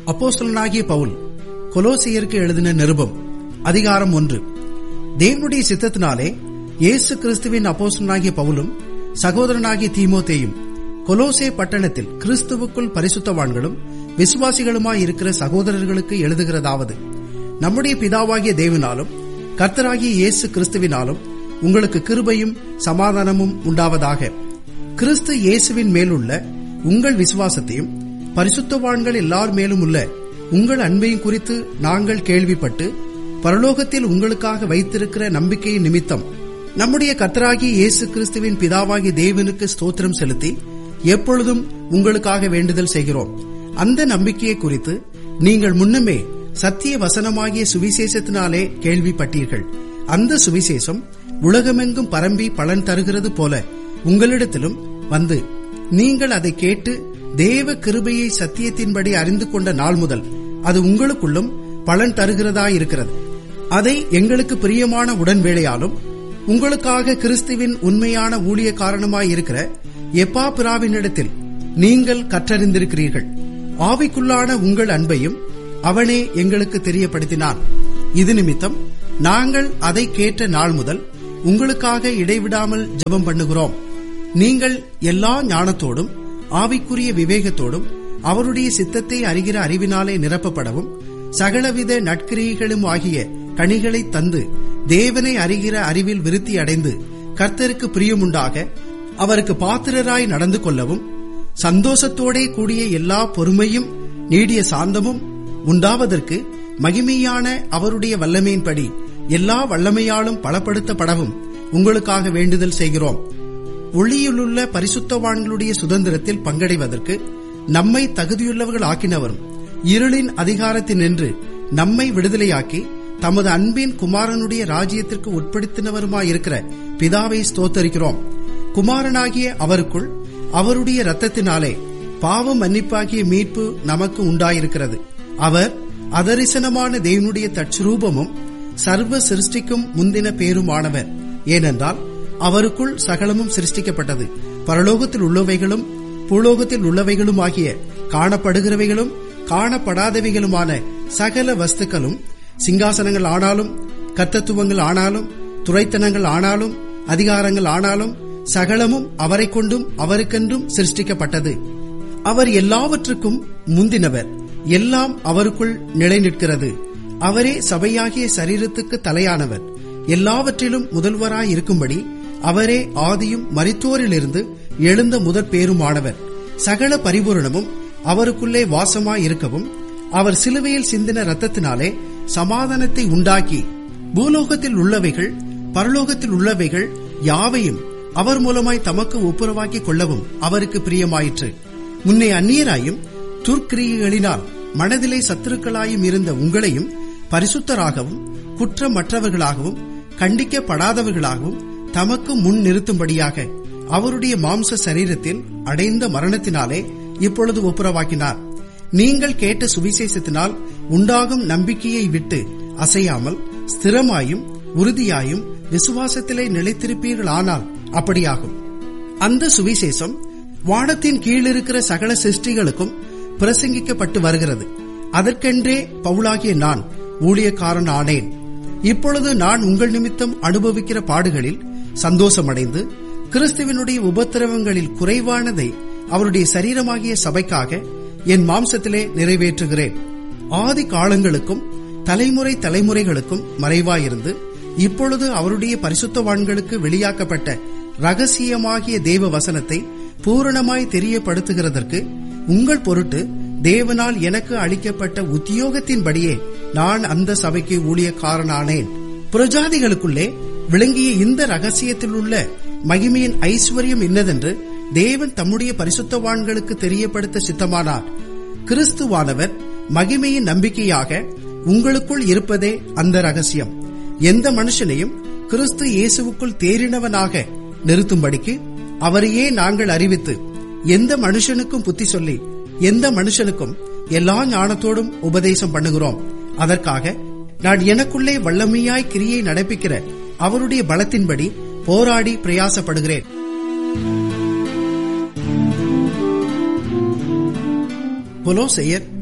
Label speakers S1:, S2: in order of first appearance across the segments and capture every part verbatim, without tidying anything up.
S1: அப்போஸ்தலனாகிய பவுல் கொலோசியருக்கு எழுதின நிருபம் அதிகாரம் ஒன்று. தேவனுடைய சித்தத்தினாலே இயேசு கிறிஸ்துவின் அப்போஸ்தலனாகிய பவுலும் சகோதரனாகிய தீமோத்தேயும் கொலோசே பட்டணத்தில் கிறிஸ்துவுக்குள் பரிசுத்தவான்களும் விசுவாசிகளுமாயிருக்கிற சகோதரர்களுக்கு எழுதுகிறதாவது, நம்முடைய பிதாவாகிய தேவனாலும் கர்த்தராகிய இயேசு கிறிஸ்துவினாலும் உங்களுக்கு கிருபையும் சமாதானமும் உண்டாவதாக. கிறிஸ்து இயேசுவின் மேலுள்ள உங்கள் விசுவாசத்தையும் பரிசுத்தவான்கள் எல்லார் மேலும் உள்ள உங்கள் அன்பையும் குறித்து நாங்கள் கேள்விப்பட்டு பரலோகத்தில் உங்களுக்காக வைத்திருக்கிற நம்பிக்கையின் நிமித்தம் நம்முடைய கர்த்தராகிய இயேசு கிறிஸ்துவின் பிதாவாகிய தேவனுக்கு ஸ்தோத்திரம் செலுத்தி எப்பொழுதும் உங்களுக்காக வேண்டுதல் செய்கிறோம். அந்த நம்பிக்கையை குறித்து நீங்கள் முன்னமே சத்திய வசனமாகிய சுவிசேஷத்தினாலே கேள்விப்பட்டீர்கள். அந்த சுவிசேஷம் உலகமெங்கும் பரம்பி பலன் தருகிறது போல உங்களிடத்திலும் வந்து நீங்கள் அதை கேட்டு தேவ கிருபையை சத்தியத்தின்படி அறிந்து கொண்ட நாள் முதல் அது உங்களுக்குள்ளும் பலன் தருகிறதாயிருக்கிறது. அதை எங்களுக்கு பிரியமான உடன்வேளையாலும் உங்களுக்காக கிறிஸ்துவின் உண்மையான ஊழிய காரணமாயிருக்கிற எப்பாப்பிராவினிடத்தில் நீங்கள் கற்றறிந்திருக்கிறீர்கள். ஆவிக்குள்ளான உங்கள் அன்பையும் அவனே எங்களுக்கு தெரியப்படுத்தினான். இது நிமித்தம் நாங்கள் அதை கேட்ட நாள் முதல் உங்களுக்காக இடைவிடாமல் ஜெபம் பண்ணுகிறோம். நீங்கள் எல்லா ஞானத்தோடும் ஆவிக்குரிய விவேகத்தோடும் அவருடைய சித்தத்தை அறிகிற அறிவினாலே நிரப்பப்படவும் சகலவித நற்கிரியைகளும் ஆகிய கனிகளை தந்து தேவனை அறிகிற அறிவில் விருத்தி அடைந்து கர்த்தருக்கு பிரியமுண்டாக அவருக்கு பாத்திரராய் நடந்து கொள்ளவும் சந்தோஷத்தோடே கூடிய எல்லா பொறுமையும் நீடிய சாந்தமும் உண்டாவதற்கு மகிமையான அவருடைய வல்லமையின்படி எல்லா வல்லமையாலும் பலப்படுத்தப்படவும் உங்களுக்காக வேண்டுதல் செய்கிறோம். ஒளியிலுள்ள பரிசுத்தவான்களுடைய சுதந்திரத்தில் பங்கடைவதற்கு நம்மை தகுதியுள்ளவர்கள் ஆக்கினவரும் இருளின் அதிகாரத்தினின்று நம்மை விடுதலையாக்கி தமது அன்பின் குமாரனுடைய ராஜ்யத்திற்கு உட்படுத்தினவருமாயிருக்கிற பிதாவை ஸ்தோத்தரிக்கிறோம். குமாரனாகிய அவருக்குள் அவருடைய இரத்தத்தினாலே பாவம் மன்னிப்பாகிய மீட்பு நமக்கு உண்டாயிருக்கிறது. அவர் அதரிசனமான தேவனுடைய தற்சுரூபமும் சர்வ சிருஷ்டிக்கும் முந்தின பேருமானவர். ஏனென்றால் அவருக்குள் சகலமும் சிருஷ்டிக்கப்பட்டது, பரலோகத்தில் உள்ளவைகளும் பூலோகத்தில் உள்ளவைகளும் ஆகிய காணப்படுகிறவைகளும் காணப்படாதவைகளுமான சகல வஸ்துக்களும், சிங்காசனங்கள் ஆனாலும் கர்த்தத்துவங்கள் ஆனாலும் துரைத்தனங்கள் ஆனாலும் அதிகாரங்கள் ஆனாலும் சகலமும் அவரை கொண்டும் அவருக்கென்றும் சிருஷ்டிக்கப்பட்டது. அவர் எல்லாவற்றுக்கும் முந்தினவர், எல்லாம் அவருக்குள் நிலை நிற்கிறது. அவரே சபையாகிய சரீரத்துக்கு தலையானவர், எல்லாவற்றிலும் முதல்வராயிருக்கும்படி அவரே ஆதியும் மரித்தோரிலிருந்து எழுந்த முதற் பேருமானவர். சகல பரிபூரணமும் அவருக்குள்ளே வாசமாயிருக்கவும் அவர் சிலுவையில் சிந்தின இரத்தத்தினாலே சமாதானத்தை உண்டாக்கி பூலோகத்தில் உள்ளவைகள் பரலோகத்தில் உள்ளவைகள் யாவையும் அவர் மூலமாய் தமக்கு ஒப்புரவாக்கிக் கொள்ளவும் அவருக்கு பிரியமாயிற்று. முன்னே அந்நியராயும் துர்க்கிரியைகளினால் மனதிலே சத்துருக்களாயும் இருந்த உங்களையும் பரிசுத்தராகவும் குற்றமற்றவர்களாகவும் கண்டிக்கப்படாதவர்களாகவும் தமக்கு முன் நிறுத்தும்படியாக அவருடைய மாம்ச சரீரத்தில் அடைந்த மரணத்தினாலே இப்பொழுது ஒப்புரவாக்கினார். நீங்கள் கேட்ட சுவிசேஷத்தினால் உண்டாகும் நம்பிக்கையை விட்டு அசையாமல் ஸ்திரமாயும் உறுதியாயும் விசுவாசத்திலே நிலைத்திருப்பீர்களானால் அப்படியாகும். அந்த சுவிசேஷம் வானத்தின் கீழிருக்கிற சகல சிருஷ்டிகளுக்கும் பிரசங்கிக்கப்பட்டு வருகிறது. அதற்கென்றே பவுலாகிய நான் ஊழியக்காரன் ஆனேன். இப்பொழுது நான் உங்கள் நிமித்தம் அனுபவிக்கிற பாடுகளில் சந்தோஷமடைந்து கிறிஸ்துவினுடைய உபத்திரவங்களில் குறைவானதை அவருடைய சரீரமாகிய சபைக்காக என் மாம்சத்திலே நிறைவேற்றுகிறேன். ஆதி காலங்களுக்கும் தலைமுறை தலைமுறைகளுக்கும் மறைவாயிருந்து இப்பொழுது அவருடைய பரிசுத்தவான்களுக்கு வெளியாக்கப்பட்ட ரகசியமாகிய தேவ வசனத்தை பூரணமாய் தெரியப்படுத்துகிறதற்கு உங்கள் பொருட்டு தேவனால் எனக்கு அளிக்கப்பட்ட உத்தியோகத்தின்படியே நான் அந்த சபைக்கு ஊழியக்காரனானேன். புரஜாதிகளுக்குள்ளே விளங்கிய இந்த ரகசியத்தில் உள்ள மகிமையின் ஐஸ்வர்யம் இன்னதென்று தேவன் தம்முடைய பரிசுத்தவான்களுக்கு தெரியப்படுத்த சித்தமானார். கிறிஸ்துவானவர் மகிமையின் நம்பிக்கையாக உங்களுக்குள் இருப்பதே அந்த ரகசியம். எந்த மனுஷனையும் கிறிஸ்து இயேசுவுக்குள் தேறினவனாக நிறுத்தும்படிக்கு அவரையே நாங்கள் அறிவித்து எந்த மனுஷனுக்கும் புத்தி சொல்லி எந்த மனுஷனுக்கும் எல்லா ஞானத்தோடும் உபதேசம் பண்ணுகிறோம். அதற்காக நான் எனக்குள்ளே வல்லமையாய் கிரியை நடப்பிக்கிற அவருடைய பலத்தின்படி போராடி பிரயாசப்படுகிறேன். கொலோசையர்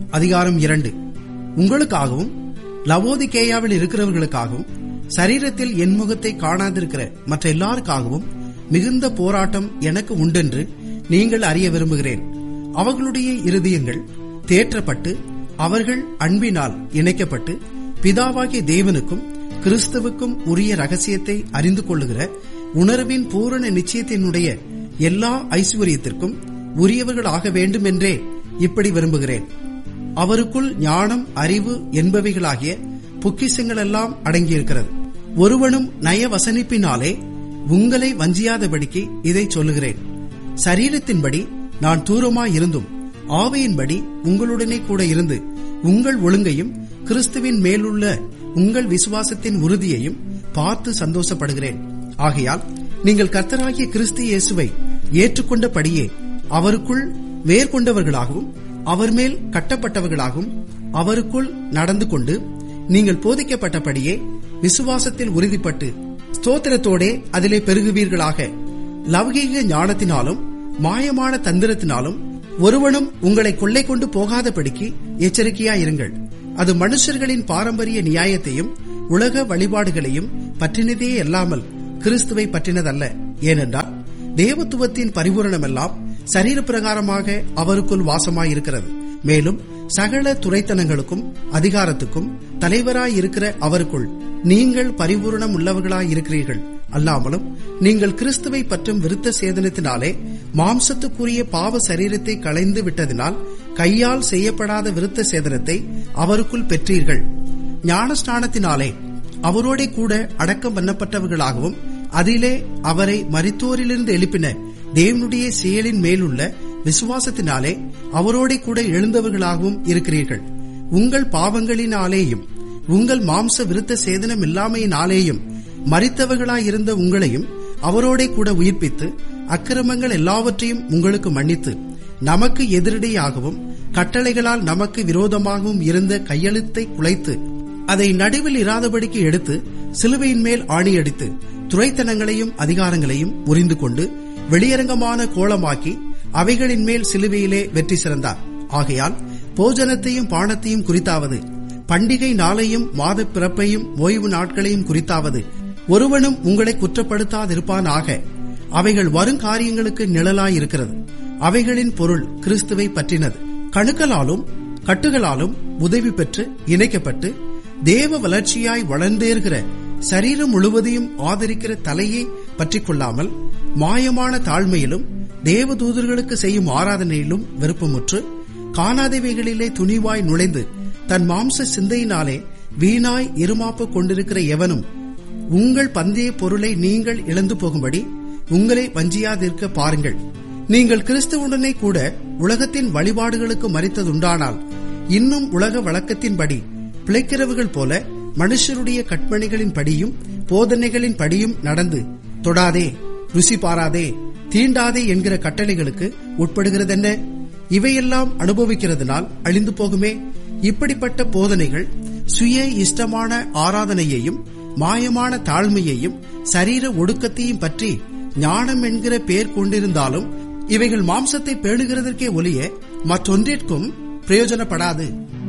S1: அதிகாரம் இரண்டு. உங்களுக்காகவும் லவோதிகேயாவில் இருக்கிறவர்களுக்காகவும் சரீரத்தில் என் முகத்தை காணாதிருக்கிற மற்ற எல்லாருக்காகவும் மிகுந்த போராட்டம் எனக்கு உண்டென்று நீங்கள் அறிய விரும்புகிறேன். அவர்களுடைய இருதயங்கள் தேற்றப்பட்டு அவர்கள் அன்பினால் இணைக்கப்பட்டு பிதாவாகிய தேவனுக்கும் கிறிஸ்துவுக்கும் உரிய ரகசியத்தை அறிந்து கொள்ளுகிற உணர்வின் பூரண நிச்சயத்தினுடைய எல்லா ஐஸ்வர்யத்திற்கும் உரியவர்கள் ஆக வேண்டும் என்றே இப்படி விரும்புகிறேன். அவருக்குள் ஞானம், அறிவு என்பவைகளாகிய பொக்கிஷங்கள் எல்லாம் அடங்கியிருக்கிறது. ஒருவனும் நயவசனிப்பினாலே உங்களை வஞ்சியாதபடிக்கு இதை சொல்லுகிறேன். சரீரத்தின்படி நான் தூரமாயிருந்தும் ஆவியின்படி உங்களுடனே கூட இருந்து உங்கள் ஒழுங்கையும் கிறிஸ்துவின் மேலுள்ள உங்கள் விசுவாசத்தின் உறுதியையும் பார்த்து சந்தோஷப்படுகிறேன். ஆகையால் நீங்கள் கர்த்தராகிய கிறிஸ்து இயேசுவை ஏற்றுக்கொண்டபடியே அவருக்குள் வேர் கொண்டவர்களாகவும் அவர் மேல் கட்டப்பட்டவர்களாகவும் அவருக்குள் நடந்து கொண்டு நீங்கள் போதிக்கப்பட்டபடியே விசுவாசத்தில் உறுதிப்பட்டு ஸ்தோத்திரத்தோடே அதிலே பெருகுவீர்களாக. லௌகீக ஞானத்தினாலும் மாயமான தந்திரத்தினாலும் ஒருவனும் உங்களை கொள்ளை கொண்டு போகாதபடிக்கு எச்சரிக்கையாயிருங்கள். அது மனுஷர்களின் பாரம்பரிய நியாயத்தையும் உலக வழிபாடுகளையும் பற்றினதே அல்லாமல் கிறிஸ்துவை பற்றினதல்ல. ஏனென்றால் தேவத்துவத்தின் பரிபூரணமெல்லாம் சரீர பிரகாரமாக அவருக்குள் வாசமாயிருக்கிறது. மேலும் சகல துரைத்தனங்களுக்கும் அதிகாரத்துக்கும் தலைவராயிருக்கிற அவருக்குள் நீங்கள் பரிபூரணம் உள்ளவர்களாயிருக்கிறீர்கள். அல்லாமலும் நீங்கள் கிறிஸ்துவை பற்றும் விருத்த சேதனத்தினாலே மாம்சத்துக்குரிய பாவ சரீரத்தை களைந்து விட்டதினால் கையால் செய்யப்படாத விருத்த சேதனத்தை அவருக்குள் பெற்றீர்கள். ஞானஸ்நானத்தினாலே அவரோட கூட அடக்கம் பண்ணப்பட்டவர்களாகவும் அதிலே அவரை மரித்தோரிலிருந்து எழுப்பின தேவனுடைய செயலின் மேலுள்ள விசுவாசத்தினாலே அவரோட கூட எழுந்தவர்களாகவும் இருக்கிறீர்கள். உங்கள் பாவங்களினாலேயும் உங்கள் மாம்ச விருத்த சேதனம் இல்லாமையினாலேயும் மரித்தவர்களாயிருந்த உங்களையும் அவரோட கூட உயிர்ப்பித்து அக்கிரமங்கள் எல்லாவற்றையும் உங்களுக்கு மன்னித்து நமக்கு எதிரடியாகவும் கட்டளைகளால் நமக்கு விரோதமாகவும் இருந்த கையெழுத்தை குலைத்து அதை நடுவில் இராதபடிக்கு எடுத்து சிலுவையின் மேல் ஆணியடித்து துரைத்தனங்களையும் அதிகாரங்களையும் உரிந்து கொண்டு வெளியரங்கமான கோலமாக்கி அவைகளின் மேல் சிலுவையிலே வெற்றி சிறந்தார். ஆகையால் போஜனத்தையும் பானத்தையும் குறித்தாவது பண்டிகை நாளையும் மாத பிறப்பையும் ஓய்வு நாட்களையும் குறித்தாவது ஒருவனும் உங்களை குற்றப்படுத்தாதிருப்பானாக. அவைகள் வருங்காரியங்களுக்கு நிழலாயிருக்கிறது. அவைகளின் பொருள் கிறிஸ்துவை பற்றினது. கணுக்களாலும் கட்டுகளாலும் உதவி பெற்று இணைக்கப்பட்டு தேவ வளர்ச்சியாய் வளர்ந்தேறுகிற சரீரம் முழுவதையும் ஆதரிக்கிற தலையை பற்றிக் கொள்ளாமல் மாயமான தாழ்மையிலும் தேவதூதர்களுக்கு செய்யும் ஆராதனையிலும் விருப்பமுற்று காணாதவைகளிலே துணிவாய் நுழைந்து தன் மாம்ச சிந்தையினாலே வீணாய் இருமாப்பு கொண்டிருக்கிற எவனும் உங்கள் பந்தய பொருளை நீங்கள் இழந்து போகும்படி உங்களை வஞ்சியாதிருக்க பாருங்கள். நீங்கள் கிறிஸ்துவுடனே கூட உலகத்தின் வழிபாடுகளுக்கு மரித்ததுண்டானால் இன்னும் உலக வழக்கத்தின்படி பிழைக்கிறவர்கள் போல மனுஷருடைய கற்பனைகளின் படியும் போதனைகளின் படியும் நடந்து தொடாதே, ருசி பாராதே, தீண்டாதே என்கிற கட்டளைகளுக்கு உட்படுகிறதென்ன? இவையெல்லாம் அனுபவிக்கிறதுனால் அழிந்து போகுமே. இப்படிப்பட்ட போதனைகள் சுய இஷ்டமான ஆராதனையையும் மாயமான தாழ்மையையும் சரீர ஒடுக்கத்தையும் பற்றி ஞானம் என்கிற பெயர் கொண்டிருந்தாலும் இவைகள் மாம்சத்தை பேணுகிறதற்கே ஒழிய மற்றொன்றிற்கும் பிரயோஜனப்படாது.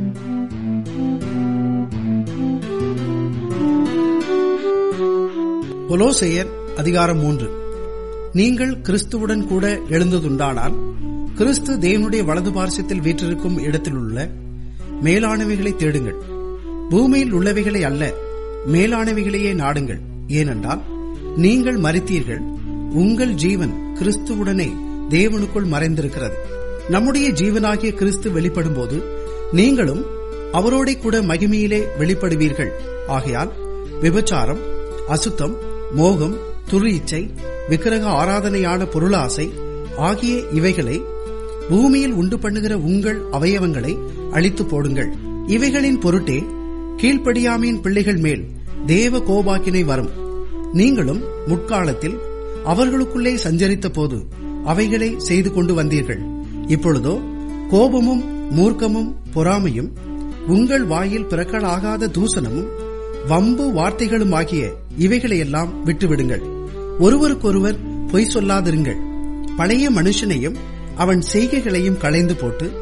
S1: கொலோசையர் அதிகாரம் மூன்று. நீங்கள் கிறிஸ்துவுடன் கூட எழுந்ததுண்டானால் கிறிஸ்து தேவனுடைய வலது பார்சத்தில் வீற்றிருக்கும் இடத்திலுள்ள மேலானவைகளை தேடுங்கள். பூமியில் உள்ளவைகளை அல்ல, மேலானவைகளையே நாடுங்கள். ஏனென்றால் நீங்கள் மரித்தீர்கள், உங்கள் ஜீவன் கிறிஸ்துவுடனே தேவனுக்குள் மறைந்திருக்கிறது. நம்முடைய ஜீவனாகிய கிறிஸ்து வெளிப்படும் போது நீங்களும் அவரோட கூட மகிமையிலே வெளிப்படுவீர்கள். ஆகையால் விபச்சாரம், அசுத்தம், மோகம், துரு இச்சை, விக்கிரக ஆராதனையான பொருளாசை ஆகிய இவைகளை பூமியில் உண்டு பண்ணுகிற உங்கள் அவயவங்களை அழித்து போடுங்கள். இவைகளின் பொருட்டே கீழ்ப்படியாமையின் பிள்ளைகள் மேல் தேவ கோபாக்கினை வரும். நீங்களும் முற்காலத்தில் அவர்களுக்குள்ளே சஞ்சரித்த போது அவைகளை செய்து கொண்டு வந்தீர்கள். இப்பொழுதோ கோபமும் மூர்க்கமும் பொறாமையும் உங்கள் வாயில் பிறக்கலாகாத தூசணமும் வம்பு வார்த்தைகளும் ஆகிய இவைகளையெல்லாம் விட்டுவிடுங்கள். ஒருவருக்கொருவர் பொய் சொல்லாதிருங்கள். பழைய மனுஷனையும் அவன் செய்கைகளையும் களைந்து போட்டு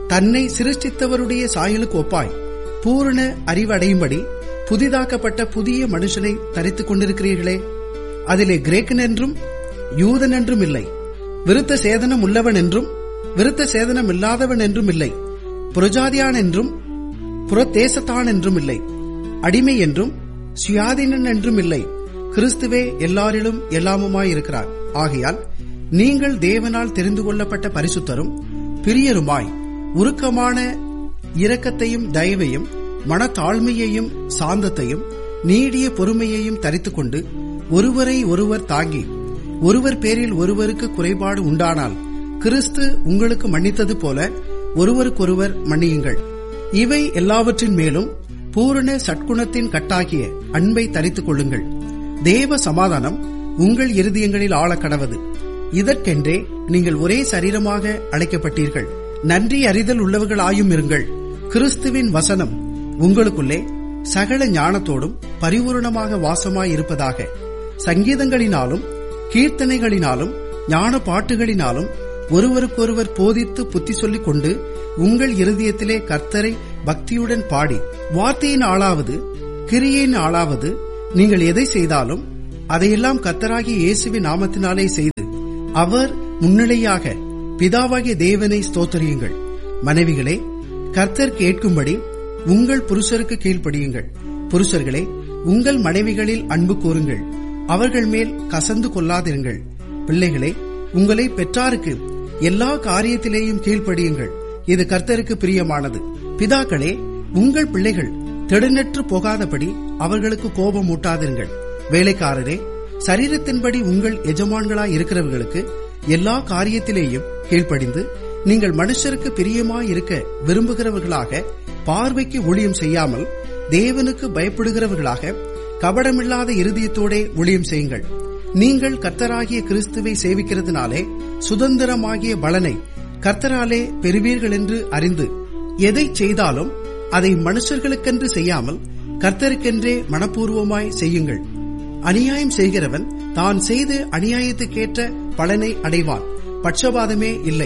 S1: தன்னை சிருஷ்டித்தவருடைய சாயலுக்கு ஒப்பாய் பூரண அறிவடையும்படி புதிதாக்கப்பட்ட புதிய மனுஷனை தரித்துக் கொண்டிருக்கிறீர்களே. அதிலே கிரேக்கன் என்றும் யூதன் என்றும் இல்லை, விருத்த சேதனம் உள்ளவன் என்றும் விருத்த சேதனம் இல்லாதவன் என்றும் இல்லை, புறஜாதியான் என்றும் புறதேசத்தான் என்றும் இல்லை, அடிமை என்றும் சுயாதீனன் என்றும் இல்லை, கிறிஸ்துவே எல்லாரிலும் எல்லாமுமாயிருக்கிறார். ஆகையால் நீங்கள் தேவனால் தெரிந்து கொள்ளப்பட்ட பரிசுத்தரும் பிரியருமாய் உருக்கமான இரக்கத்தையும் தயவையும் மனத்தாழ்மையையும் சாந்தத்தையும் நீடிய பொறுமையையும் தரித்துக் கொண்டு ஒருவரை ஒருவர் தாங்கி ஒருவர் பேரில் ஒருவருக்கு குறைபாடு உண்டானால் கிறிஸ்து உங்களுக்கு மன்னித்தது போல ஒருவருக்கொருவர் மன்னியுங்கள். இவை எல்லாவற்றின் மேலும் பூரண சட்குணத்தின் கட்டாகிய அன்பை தரித்துக் கொள்ளுங்கள். தேவ சமாதானம் உங்கள் இருதயங்களில் ஆழக்கடவது. இதற்கென்றே நீங்கள் ஒரே சரீரமாக அழைக்கப்பட்டீர்கள். நன்றி அறிதல் உள்ளவர்களாயும் இருங்கள். கிறிஸ்துவின் வசனம் உங்களுக்குள்ளே சகல ஞானத்தோடும் பரிபூரணமாக வாசமாயிருப்பதாக. சங்கீதங்களினாலும் கீர்த்தனைகளினாலும் ஞான பாட்டுகளினாலும் ஒருவருக்கொருவர் போதித்து புத்தி சொல்லிக் கொண்டு உங்கள் இருதயத்திலே கர்த்தரை பக்தியுடன் பாடி, வார்த்தையின் ஆளாவது கிரியின் ஆளாவது நீங்கள் எதை செய்தாலும் அதையெல்லாம் கர்த்தராகிய இயேசுவின் நாமத்தினாலே செய்து அவர் முன்னிலையாக பிதாவாகிய தேவனை ஸ்தோத்திரியுங்கள். மனைவிகளே, கர்த்தர் கேட்கும்படி உங்கள் புருஷருக்கு கீழ்ப்படியுங்கள். புருஷர்களே, உங்கள் மனைவிகளில் அன்பு கூறுங்கள், அவர்கள் மேல் கசந்து கொள்ளாதிருங்கள். பிள்ளைகளே, உங்களை பெற்றாருக்கு எல்லா காரியத்திலேயும் கீழ்ப்படியுங்கள், இது கர்த்தருக்கு பிரியமானது. பிதாக்களே, உங்கள் பிள்ளைகள் திடனற்று போகாதபடி அவர்களுக்கு கோபம் ஊட்டாதிருங்கள். வேலைக்காரரே, சரீரத்தின்படி உங்கள் எஜமான்களாய் இருக்கிறவர்களுக்கு எல்லா காரியத்திலேயும் கீழ்ப்படிந்து நீங்கள் மனுஷருக்கு பிரியமாயிருக்க விரும்புகிறவர்களாக பார்வைக்கு ஊழியம் செய்யாமல் தேவனுக்கு பயப்படுகிறவர்களாக கபடமில்லாத இருதயத்தோடே ஊழியம் செய்யுங்கள். நீங்கள் கர்த்தராகிய கிறிஸ்துவை சேவிக்கிறதுனாலே சுதந்திரமாகிய பலனை கர்த்தராலே பெறுவீர்கள் என்று அறிந்து எதை செய்தாலும் அதை மனுஷர்களுக்கென்று செய்யாமல் கர்த்தருக்கென்றே மனப்பூர்வமாய் செய்யுங்கள். அநியாயம் செய்கிறவன் தான் செய்து அநியாயத்துக்கேற்ற பலனை அடைவான். பட்சபாதமே இல்லை.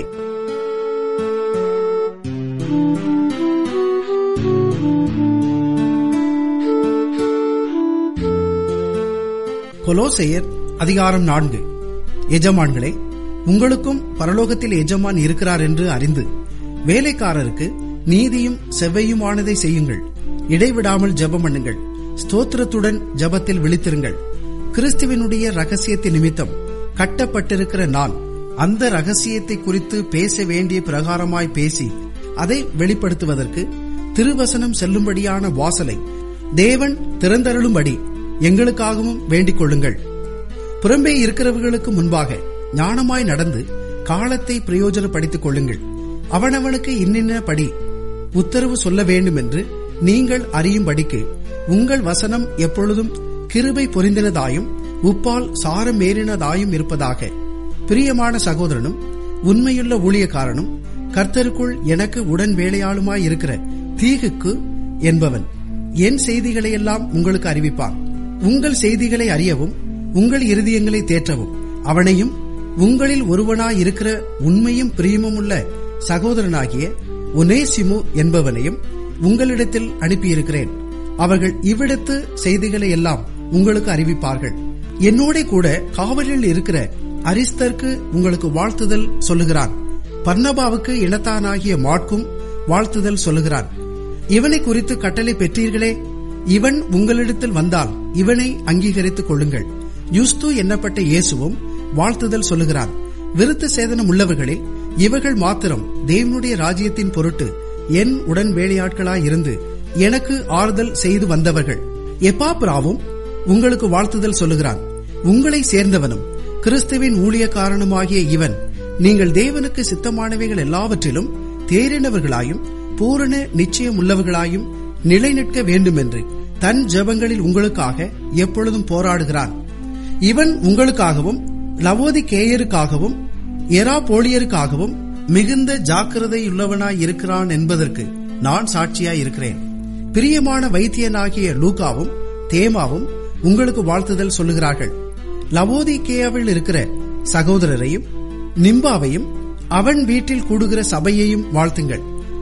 S1: கொலோசையர் அதிகாரம் நான்கு. எஜமான்களே, உங்களுக்கும் பரலோகத்தில் எஜமான் இருக்கிறார் என்று அறிந்து வேலைக்காரருக்கு நீதியும் செவ்வையுமானதை செய்யுங்கள். இடைவிடாமல் ஜெபம் பண்ணுங்கள். ஸ்தோத்திரத்துடன் ஜெபத்தில் விழித்திருங்கள். கிறிஸ்துவினுடைய ரகசியத்தின் நிமித்தம் கட்டப்பட்டிருக்கிற நான் அந்த ரகசியத்தை குறித்து பேச வேண்டிய பிரகாரமாய் பேசி அதை வெளிப்படுத்துவதற்கு திருவசனம் செல்லும்படியான வாசலை தேவன் திறந்தருளும்படி எங்களுக்காகவும் வேண்டிக் கொள்ளுங்கள். புறம்பே இருக்கிறவர்களுக்கு முன்பாக ஞானமாய் நடந்து காலத்தை பிரயோஜனப்படுத்திக் கொள்ளுங்கள். அவனவனுக்கு இன்னின்ன படி உத்தரவு சொல்ல வேண்டும் என்று நீங்கள் அறியும்படிக்கு உங்கள் வசனம் எப்பொழுதும் கிருபை பொருந்தினதாயும் உப்பால் சாரம் ஏறினதாயும் இருப்பதாக. பிரியமான சகோதரனும் உண்மையுள்ள ஊழியக்காரனும் கர்த்தருக்குள் எனக்கு உடன் வேலையாளுமாய் இருக்கிற தீகுக்கு என்பவன் என் செய்திகளையெல்லாம் உங்களுக்கு அறிவிப்பான். உங்கள் செய்திகளை அறியவும் உங்கள் இருதயங்களை தேற்றவும் அவனையும் உங்களில் ஒருவனாய் இருக்கிற உண்மையும் பிரியமும் உள்ள சகோதரனாகிய ஒனேசிமு என்பவனையும் உங்களிடத்தில் அனுப்பியிருக்கிறேன். அவர்கள் இவ்விடத்து செய்திகளை எல்லாம் உங்களுக்கு அறிவிப்பார்கள். என்னோட கூட காவலில் இருக்கிற அரிஸ்தர்க்கு உங்களுக்கு வாழ்த்துதல் சொல்லுகிறான். பர்னபாவுக்கு இனத்தானாகிய மாட்கும் வாழ்த்துதல் சொல்லுகிறான். இவனை குறித்து கட்டளை பெற்றீர்களே, இவன் உங்களிடத்தில் வந்தால் இவனை அங்கீகரித்துக் கொள்ளுங்கள். யுஸ்து என்னப்பட்ட இயேசுவும் வாழ்த்துதல் சொல்லுகிறான். விருத்த சேதனம் உள்ளவர்களே, இவர்கள் மாத்திரம் தேவனுடைய ராஜ்யத்தின் பொருட்டு என் உடன் வேலையாட்களாயிருந்து எனக்கு ஆறுதல் செய்து வந்தவர்கள். எப்பாப்ராவும் உங்களுக்கு வாழ்த்துதல் சொல்லுகிறான். உங்களை சேர்ந்தவனும் கிறிஸ்துவின் ஊழியக்காரனுமாகிய இவன் நீங்கள் தேவனுக்கு சித்தமானவைகள் எல்லாவற்றிலும் தேறினவர்களாயும் பூரண நிச்சயம் உள்ளவர்களாயும் நிலை நிற்க வேண்டுமென்று தன் ஜெபங்களில் உங்களுக்காக எப்பொழுதும் போராடுகிறான். இவன் உங்களுக்காகவும் லவோதிகேயருக்காகவும் எராபோலியருக்காகவும் மிகுந்த ஜாக்கிரதையுள்ளவனாய் இருக்கிறான் என்பதற்கு நான் சாட்சியாய் இருக்கிறேன். பிரியமான வைத்தியனாகிய லூகாவும் தேமாவும் உங்களுக்கு வாழ்த்துதல் சொல்லுகிறார்கள். லவோதிகேயாவில் இருக்கிற சகோதரரையும் நிம்பாவையும் அவன் வீட்டில் கூடுகிற சபையையும் வாழ்த்துங்கள்.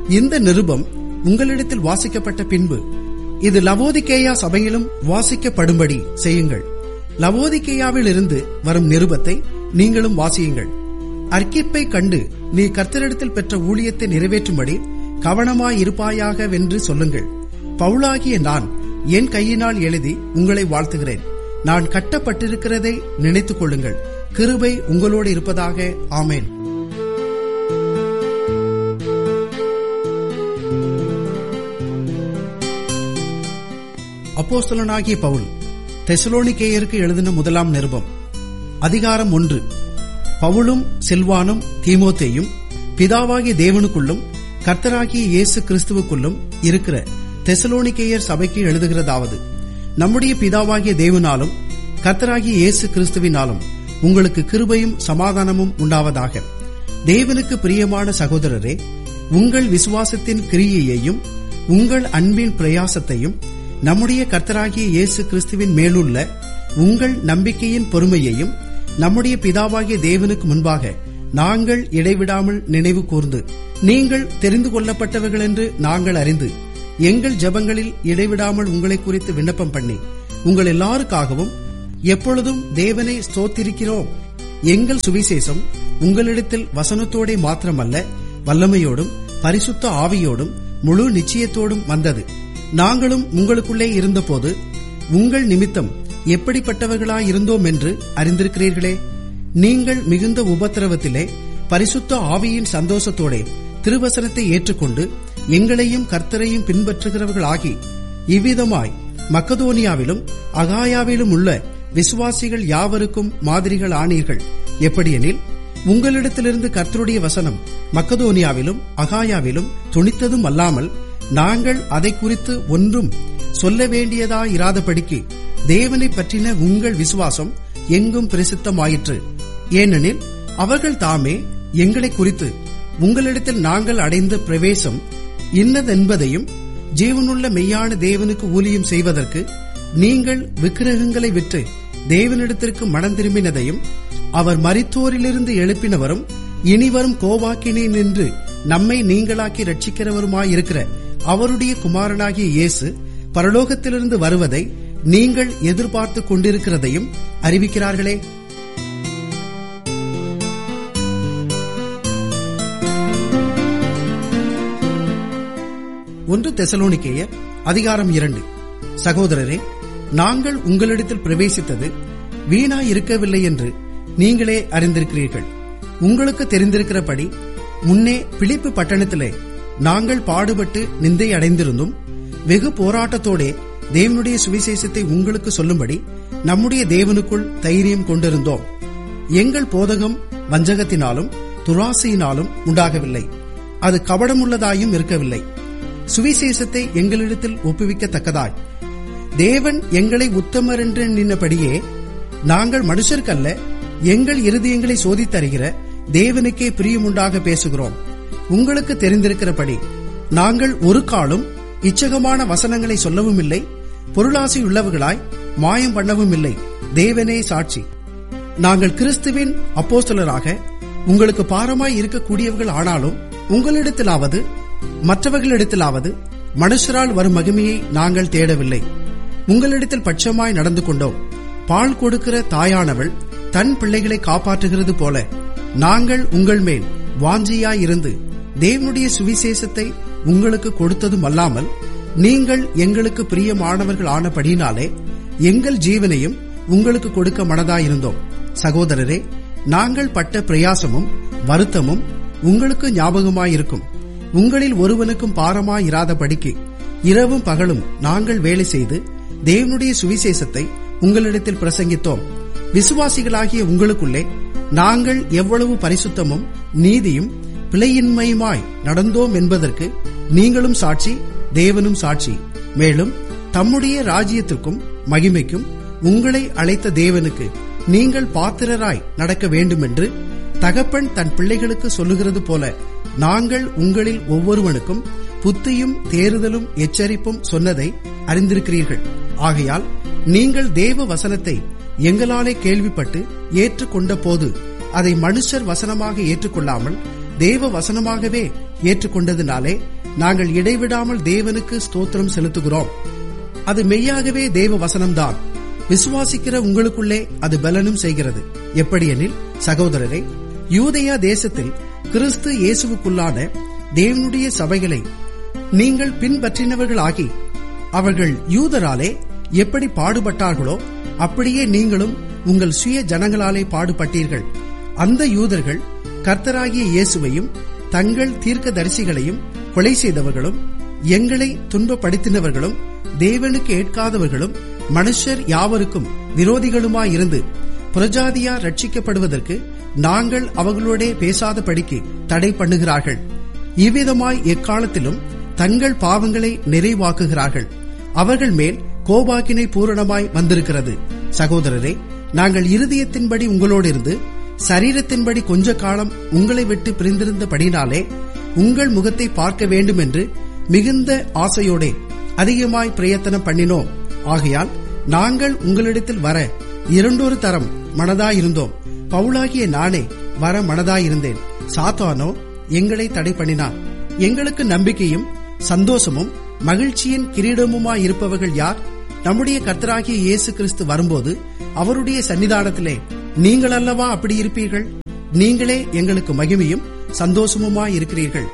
S1: இந்த நிருபம் உங்களிடத்தில் வாசிக்கப்பட்ட பின்பு இது லவோதிக்கேயா சபையிலும் வாசிக்கப்படும்படி செய்யுங்கள். லவோதிக்கேயாவில் இருந்து வரும் நிருபத்தை நீங்களும் வாசியுங்கள். அர்க்கிப்பை கண்டு நீ கர்த்தரிடத்தில் பெற்ற ஊழியத்தை நிறைவேற்றும்படி கவனமாயிருப்பாயாக வென்று சொல்லுங்கள். பவுலாகிய நான் என் கையினால் எழுதி உங்களை வாழ்த்துகிறேன். நான் கட்டப்பட்டிருக்கிறதை நினைத்துக் கொள்ளுங்கள். கிருபை உங்களோடு இருப்பதாக. ஆமேன். அப்போஸ்தலனாகிய பவுல் தெசலோனிக்கேயருக்கு எழுதின முதலாம் நிருபம். அதிகாரம் ஒன்று. பவுலும் சில்வானும் தீமோத்தேயும் பிதாவாகிய தேவனுக்குள்ளும் கர்த்தராகிய இயேசு கிறிஸ்துவுக்குள்ளும் இருக்கிற தெசலோனிக்கேயர் சபைக்கு எழுதுகிறதாவது, நம்முடைய பிதாவாகிய தேவனாலும் கர்த்தராகிய இயேசு கிறிஸ்துவினாலும் உங்களுக்கு கிருபையும் சமாதானமும் உண்டாவதாக. தேவனுக்கு பிரியமான சகோதரரே, உங்கள் விசுவாசத்தின் கிரியையையும் உங்கள் அன்பின் பிரயாசத்தையும் நம்முடைய கர்த்தராகிய இயேசு கிறிஸ்துவின் மேலுள்ள உங்கள் நம்பிக்கையின் பொறுமையையும் நம்முடைய பிதாவாகிய தேவனுக்கு முன்பாக நாங்கள் இடைவிடாமல் நினைவு கூர்ந்து, நீங்கள் தெரிந்து கொள்ளப்பட்டவர்கள் என்று நாங்கள் அறிந்து எங்கள் ஜெபங்களில் இடைவிடாமல் உங்களை குறித்து விண்ணப்பம் பண்ணி உங்கள் எல்லாருக்காகவும் எப்பொழுதும் தேவனை ஸ்தோத்திரிக்கிறோம். எங்கள் சுவிசேஷம் உங்களிடத்தில் வசனத்தோட மாத்திரமல்ல, வல்லமையோடும் பரிசுத்த ஆவியோடும் முழு நிச்சயத்தோடும் வந்தது. நாங்களும் உங்களுக்குள்ளே இருந்தபோது உங்கள் நிமித்தம் எப்படிப்பட்டவர்களாயிருந்தோம் என்று அறிந்திருக்கிறீர்களே. நீங்கள் மிகுந்த உபத்திரவத்திலே பரிசுத்த ஆவியின் சந்தோஷத்தோட திருவசனத்தை ஏற்றுக்கொண்டு எங்களையும் கர்த்தரையும் பின்பற்றுகிறவர்களாகி இவ்விதமாய் மக்கதோனியாவிலும் அகாயாவிலும் உள்ள விசுவாசிகள் யாவருக்கும் மாதிரிகள் ஆனீர்கள். எப்படியெனில், உங்களிடத்திலிருந்து கர்த்தருடைய வசனம் மக்கதோனியாவிலும் அகாயாவிலும் துணித்ததும் அல்லாமல் நாங்கள் அதை குறித்து ஒன்றும் சொல்ல வேண்டியதாயிராதபடிக்கு தேவனை பற்றின உங்கள் விசுவாசம் எங்கும் பிரசித்தமாயிற்று. ஏனெனில் அவர்கள் தாமே எங்களை குறித்து உங்களிடத்தில் நாங்கள் அடைந்த பிரவேசம் இன்னதென்பதையும், ஜீவனுள்ள மெய்யான தேவனுக்கு ஊழியம் செய்வதற்கு நீங்கள் விக்கிரகங்களை விட்டு தேவனிடத்திற்கு மனம் திரும்பினதையும், அவர் மரித்தோரிலிருந்து எழுப்பினவரும் இனிவரும் கோவாக்கினே நின்று நம்மை நீங்களாக்கி ரட்சிக்கிறவருமாயிருக்கிற அவருடைய குமாரனாகிய இயேசு பரலோகத்திலிருந்து வருவதை நீங்கள் எதிர்பார்த்து கொண்டிருக்கிறதையும் அறிவிக்கிறார்களே. ஒன்று தெசலோனிக்கேயர் அதிகாரம் இரண்டு. சகோதரரே, நாங்கள் உங்களிடத்தில் பிரவேசித்தது வீணாய் இருக்கவில்லை என்று நீங்களே அறிந்திருக்கிறீர்கள். உங்களுக்கு தெரிந்திருக்கிறபடி முன்னே பிலிப்பு பட்டணத்திலே நாங்கள் பாடுபட்டு நிந்தை அடைந்திருந்தும் வெகு போராட்டத்தோடே தேவனுடைய சுவிசேஷத்தை உங்களுக்கு சொல்லும்படி நம்முடைய தேவனுக்குள் தைரியம் கொண்டிருந்தோம். எங்கள் போதகம் வஞ்சகத்தினாலும் துராசையினாலும் உண்டாகவில்லை, அது கபடமுள்ளதாயும் இருக்கவில்லை. சுவிசேஷத்தை எங்களிடத்தில் ஒப்புவிக்கத்தக்கதாய் தேவன் எங்களை உத்தமர் என்று நின்னபடியே நாங்கள் மனுஷருக்கல்ல, எங்கள் இருதயங்களை சோதித்தருகிற தேவனுக்கே பிரியமுண்டாக பேசுகிறோம். உங்களுக்கு தெரிந்திருக்கிறபடி நாங்கள் ஒரு காலும் இச்சகமான வசனங்களை சொல்லவும் இல்லை, பொருளாசை உள்ளவர்களாய் மாயம் பண்ணவும் இல்லை. தேவனே சாட்சி. நாங்கள் கிறிஸ்துவின் அப்போஸ்தலராக உங்களுக்கு பாரமாய் இருக்கக்கூடியவர்கள் ஆனாலும் உங்களிடத்திலாவது மற்றவர்களிடத்திலாவது மனுஷரால் வரும் மகிமையை நாங்கள் தேடவில்லை. உங்களிடத்தில் பட்சமாய் நடந்து கொண்டோம். பால் கொடுக்கிற தாயானவள் தன் பிள்ளைகளை காப்பாற்றுகிறது போல நாங்கள் உங்கள் மேல் வாஞ்சியாயிருந்து தேவனுடைய சுவிசேஷத்தை உங்களுக்கு கொடுத்ததும் அல்லாமல், நீங்கள் எங்களுக்கு பிரியமானவர்கள் ஆனபடினாலே எங்கள் ஜீவனையும் உங்களுக்கு கொடுக்க மனதாயிருந்தோம். சகோதரரே, நாங்கள் பட்ட பிரயாசமும் வருத்தமும் உங்களுக்கு ஞாபகமாயிருக்கும். உங்களில் ஒருவனுக்கும் பாரமாயிராதபடிக்கு இரவும் பகலும் நாங்கள் வேலை செய்து தேவனுடைய சுவிசேஷத்தை உங்களிடத்தில் பிரசங்கித்தோம். விசுவாசிகளாகிய உங்களுக்குள்ளே நாங்கள் எவ்வளவு பரிசுத்தமும் நீதியும் பிழையின்மையுமாய் நடந்தோம் என்பதற்கு நீங்களும் சாட்சி, தேவனும் சாட்சி. மேலும் தம்முடைய ராஜ்யத்துக்கும் மகிமைக்கும் உங்களை அழைத்த தேவனுக்கு நீங்கள் பாத்திரராய் நடக்க வேண்டுமென்று தகப்பன் தன் பிள்ளைகளுக்கு சொல்லுகிறது போல நாங்கள் உங்களில் ஒவ்வொருவனுக்கும் புத்தியும் தேறுதலும் எச்சரிப்பும் சொன்னதை அறிந்திருக்கிறீர்கள். ஆகையால் நீங்கள் தேவ வசனத்தை எங்களாலே கேள்விப்பட்டு ஏற்றுக்கொண்ட போது அதை மனுஷர் வசனமாக ஏற்றுக்கொள்ளாமல் தேவ வசனமாகவே ஏற்றுக்கொண்டதினாலே நாங்கள் இடைவிடாமல் தேவனுக்கு ஸ்தோத்திரம் செலுத்துகிறோம். அது மெய்யாகவே தேவ வசனம்தான். விசுவாசிக்கிற உங்களுக்குள்ளே அது பலனும் செய்கிறது. எப்படியெனில் சகோதரரை, யூதேயா தேசத்தில் கிறிஸ்து இயேசுவுக்குள்ளான தேவனுடைய சபைகளை நீங்கள் பின்பற்றினவர்களாகி அவர்கள் யூதராலே எப்படி பாடுபட்டார்களோ அப்படியே நீங்களும் உங்கள் சுய ஜனங்களாலே பாடுபட்டீர்கள். அந்த யூதர்கள் கர்த்தராகிய இயேசுவையும் தங்கள் தீர்க்கதரிசிகளையும் கொலை செய்தவர்களும் எங்களை துன்பப்படுத்தினவர்களும் தேவனுக்கு ஏற்காதவர்களும் மனுஷர் யாவருக்கும் விரோதிகளுமாயிருந்து புறஜாதியார் ரட்சிக்கப்படுவதற்கு நாங்கள் அவர்களோட பேசாதபடிக்கு தடை பண்ணுகிறார்கள். இவ்விதமாய் எக்காலத்திலும் தங்கள் பாவங்களை நிறைவாக்குகிறார்கள். அவர்கள் மேல் கோபாக்கினை பூரணமாய் வந்திருக்கிறது. சகோதரரே, நாங்கள் இருதயத்தின்படி உங்களோடு இருந்து சரீரத்தின்படி கொஞ்ச காலம் உங்களை விட்டு பிரிந்திருந்தபடினாலே உங்கள் முகத்தை பார்க்க வேண்டும் என்று மிகுந்த ஆசையோட அதிகமாய் பிரயத்தனம் பண்ணினோம். ஆகையால் நாங்கள் உங்களிடத்தில் வர இரண்டொரு தரம் மனதாயிருந்தோம். பவுலாகிய நானே வர மனதாயிருந்தேன். சாத்தானோ எங்களை தடை பண்ணினான். எங்களுக்கு நம்பிக்கையும் சந்தோஷமும் மகிழ்ச்சியின் கிரீடமுமாயிருப்பவர்கள் யார்? நம்முடைய கர்த்தராகிய இயேசு கிறிஸ்து வரும்போது அவருடைய சன்னிதானத்திலே நீங்கள் அல்லவா அப்படி இருப்பீர்கள்? நீங்களே எங்களுக்கு மகிமையும் சந்தோஷமுமாயிருக்கிறீர்கள்.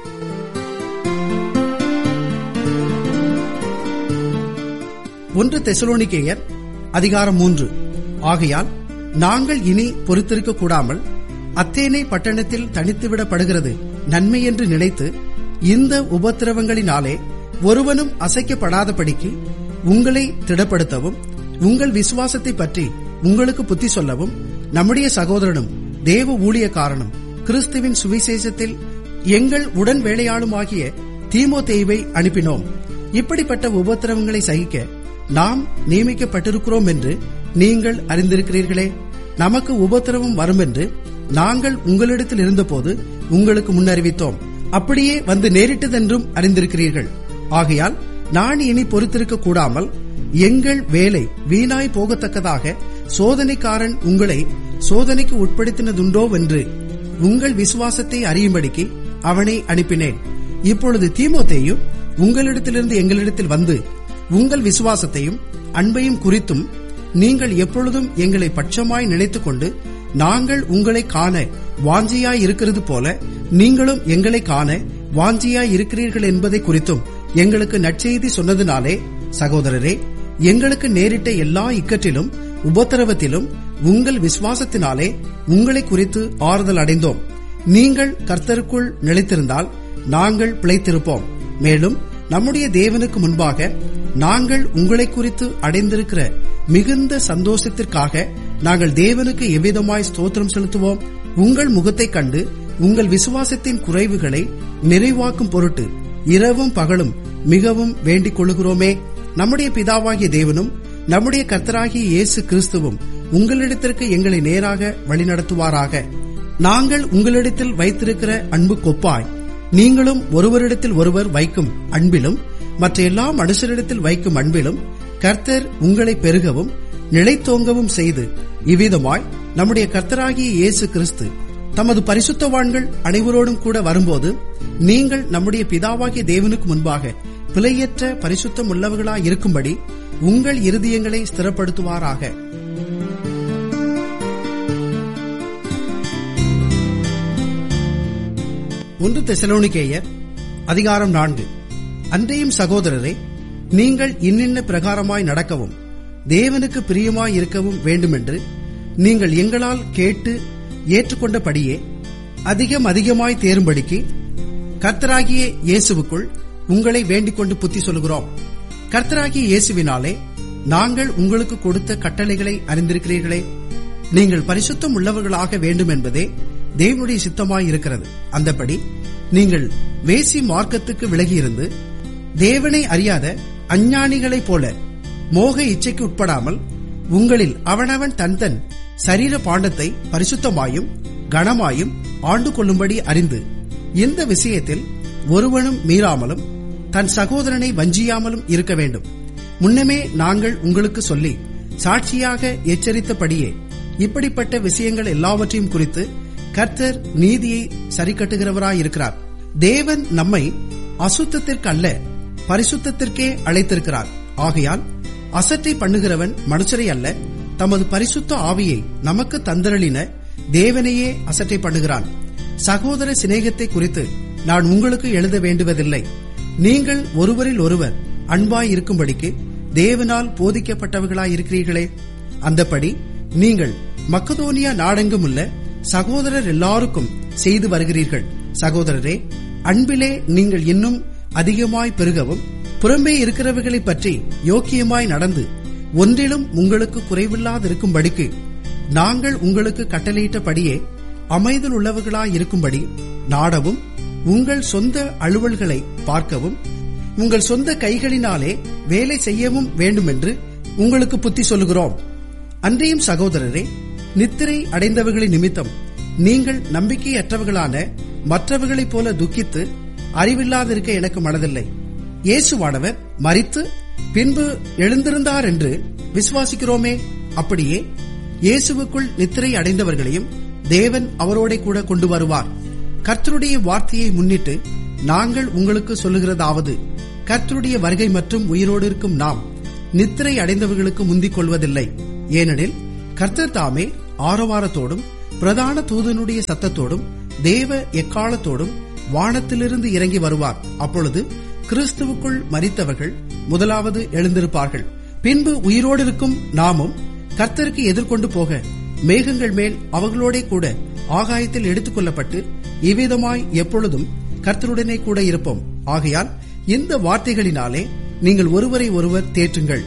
S1: ஒன்று தெசலோனிக்கேயர் அதிகாரம் மூன்று. ஆகையால் நாங்கள் இனி பொறுத்திருக்க கூடாமல் அத்தேனே பட்டணத்தில் தனித்துவிடப்படுகிறது நன்மை என்று நினைத்து இந்த உபத்திரவங்களினாலே ஒருவனும் அசைக்கப்படாதபடிக்கு உங்களை திடப்படுத்தவும் உங்கள் விசுவாசத்தை பற்றி உங்களுக்கு புத்தி சொல்லவும் நம்முடைய சகோதரனும் தேவ ஊழியக்காரனும் கிறிஸ்துவின் சுவிசேஷத்தில் எங்கள் உடன் வேலையாளுமாகிய தீமோத்தேயுவை அனுப்பினோம். இப்படிப்பட்ட உபத்திரவங்களை சகிக்க நாம் நியமிக்கப்பட்டிருக்கிறோம் என்று நீங்கள் அறிந்திருக்கிறீர்களே. நமக்கு உபத்திரவம் வரும் என்று நாங்கள் உங்களிடத்தில் இருந்தபோது உங்களுக்கு முன்னறிவித்தோம். அப்படியே வந்து நேரிட்டதென்றும் அறிந்திருக்கிறீர்கள். ஆகையால் நான் இனி பொறுத்திருக்க கூடாமல் எங்கள் வேலை வீணாய் போகத்தக்கதாக சோதனைக்காரன் உங்களை சோதனைக்கு உட்படுத்தினதுண்டோவென்று உங்கள் விசுவாசத்தை அறியும்படிக்கு அவனை அனுப்பினேன். இப்பொழுது தீமோத்தேயு உங்களிடத்திலிருந்து எங்களிடத்தில் வந்து உங்கள் விசுவாசத்தையும் அன்பையும் குறித்தும் நீங்கள் எப்பொழுதும் எங்களை பட்சமாய் நினைத்துக் கொண்டு நாங்கள் உங்களை காண வாஞ்சியாய் இருக்கிறது போல நீங்களும் எங்களை காண வாஞ்சியாய் இருக்கிறீர்கள் என்பதை குறித்தும் எங்களுக்கு நற்செய்தி சொன்னதினாலே, சகோதரரே, எங்களுக்கு நேரிட்ட எல்லா இக்கற்றிலும் உபத்திரவத்திலும் உங்கள் விசுவாசத்தினாலே உங்களை குறித்து ஆறுதல் அடைந்தோம். நீங்கள் கர்த்தருக்குள் நிலைத்திருந்தால் நாங்கள் பிழைத்திருப்போம். மேலும் நம்முடைய தேவனுக்கு முன்பாக நாங்கள் உங்களை குறித்து அடைந்திருக்கிற மிகுந்த சந்தோஷத்திற்காக நாங்கள் தேவனுக்கு எவ்விதமாய் ஸ்தோத்திரம் செலுத்துவோம். உங்கள் முகத்தைக் கண்டு உங்கள் விசுவாசத்தின் குறைவுகளை நிறைவாக்கும் பொருட்டு இரவும் பகலும் மிகவும் வேண்டிக் கொள்கிறோமே. நம்முடைய பிதாவாகிய தேவனும் நம்முடைய கர்த்தராகிய இயேசு கிறிஸ்துவும் உங்களிடத்திற்கு எங்களை நேராக வழிநடத்துவாராக. நாங்கள் உங்களிடத்தில் வைத்திருக்கிற அன்பு கொப்பாய் நீங்களும் ஒருவரிடத்தில் ஒருவர் வைக்கும் அன்பிலும் மற்ற எல்லா மனுஷரிடத்தில் வைக்கும் அன்பிலும் கர்த்தர் உங்களை பெருகவும் நிலைத்தோங்கவும் செய்து இவ்விதமாய் நம்முடைய கர்த்தராகிய இயேசு கிறிஸ்து தமது பரிசுத்தவான்கள் அனைவரோடும் கூட வரும்போது நீங்கள் நம்முடைய பிதாவாகிய தேவனுக்கு முன்பாக பிழையற்ற பரிசுத்தம் உள்ளவர்களாய் இருக்கும்படி உங்கள் இருதயங்களை ஸ்திரப்படுத்துவாராக. ஒன்று தெசலோனிக்கேயர் அதிகாரம் நான்கு. அன்றையும் சகோதரரே, நீங்கள் இன்னின்ன பிரகாரமாய் நடக்கவும் தேவனுக்கு பிரியமாய் இருக்கவும் வேண்டுமென்று நீங்கள் எங்களால் கேட்டு ஏற்றுக்கொண்டபடியே அதிகம் அதிகமாய் தேரும்படிக்கு கர்த்தராகிய இயேசுவுக்குள் உங்களை வேண்டிக் கொண்டு புத்தி சொல்கிறோம். கர்த்தராகிய இயேசுவினாலே நாங்கள் உங்களுக்கு கொடுத்த கட்டளைகளை அறிந்திருக்கிறீர்களே. நீங்கள் பரிசுத்தம் உள்ளவர்களாக வேண்டும் என்பதே தேவனுடைய சித்தமாய் இருக்கிறது. அந்தபடி நீங்கள் வேசி மார்க்கத்துக்கு விலகியிருந்து தேவனை அறியாத அஞ்ஞானிகளைப் போல மோக இச்சைக்கு உட்படாமல் உங்களில் அவனவன் தன் தன் சரீர பாண்டத்தை பரிசுத்தமாயும் கனமாயும் ஆண்டு கொள்ளும்படி அறிந்து இந்த விஷயத்தில் ஒருவனும் மீறாமலும் தன் சகோதரனை வஞ்சியாமலும் இருக்க வேண்டும். முன்னமே நாங்கள் உங்களுக்கு சொல்லி சாட்சியாக எச்சரித்தபடியே இப்படிப்பட்ட விஷயங்கள் எல்லாவற்றையும் குறித்து கர்த்தர் நீதியை சரிக்கட்டுகிறவராயிருக்கிறார். தேவன் நம்மை அசுத்தத்திற்கு அல்ல பரிசுத்தத்திற்கே அழைத்திருக்கிறார். ஆகையால் அசட்டை பண்ணுகிறவன் மனுஷரை அல்ல, தமது பரிசுத்த ஆவியை நமக்கு தந்தருளின தேவனையே அசட்டை பண்ணுகிறான். சகோதர சிநேகத்தை குறித்து நான் உங்களுக்கு எழுத வேண்டுவதில்லை. நீங்கள் ஒருவரில் ஒருவர் அன்பாய் இருக்கும்படிக்கு தேவனால் போதிக்கப்பட்டவர்களாய் இருக்கிறீர்களே. அந்தப்படி நீங்கள் மக்கதோனியா நாடெங்கும் உள்ள சகோதரர் எல்லாருக்கும் செய்து வருகிறீர்கள். சகோதரரே, அன்பிலே நீங்கள் இன்னும் அதிகமாய் பெருகவும் புறம்பே இருக்கிறவர்களை பற்றி யோக்கியமாய் நடந்து ஒன்றிலும் உங்களுக்கு குறைவில்லாதிருக்கும்படிக்கு நாங்கள் உங்களுக்கு கட்டளையிட்டபடியே அமைதல் உள்ளவர்களாய் இருக்கும்படி நாடவும், உங்கள் சொந்த அலுவல்களை பார்க்கவும், உங்கள் சொந்த கைகளினாலே வேலை செய்யவும் வேண்டுமென்று உங்களுக்கு புத்தி சொல்லுகிறோம். அன்றையும் சகோதரரே, நித்திரை அடைந்தவர்களின் நிமித்தம் நீங்கள் நம்பிக்கையற்றவர்களான மற்றவர்களைப் போல துக்கித்து அறிவில்லாதிருக்க எனக்கு மனதில்லை. இயேசுவானவர் மரித்து பின்பு எழுந்திருந்தார் என்று விசுவாசிக்கிறோமே. அப்படியே இயேசுவுக்குள் நித்திரை அடைந்தவர்களையும் தேவன் அவரோட கூட கொண்டு வருவார். கர்த்தருடைய வார்த்தையை முன்னிட்டு நாங்கள் உங்களுக்கு சொல்லுகிறதாவது, கர்த்தருடைய வருகை மற்றும் உயிரோடு இருக்கும் நாம் நித்திரை அடைந்தவர்களுக்கு முந்திக் கொள்வதில்லை. ஏனெனில் கர்த்தர் தாமே ஆரவாரத்தோடும் பிரதான தூதனுடைய சத்தத்தோடும் தேவ எக்காலத்தோடும் வானத்திலிருந்து இறங்கி வருவார். அப்பொழுது கிறிஸ்துவுக்குள் மரித்தவர்கள் முதலாவது எழுந்திருப்பார்கள். பின்பு உயிரோடு இருக்கும் நாமும் கர்த்தருக்கு எதிர்கொண்டு போக மேகங்கள் மேல் அவர்களோட கூட ஆகாயத்தில் எடுத்துக் கொள்ளப்பட்டு இவ்விதமாய் எப்பொழுதும் கர்த்தருடனே கூட இருப்போம். ஆகையால் இந்த வார்த்தைகளினாலே நீங்கள் ஒருவரை ஒருவர் தேற்றுங்கள்.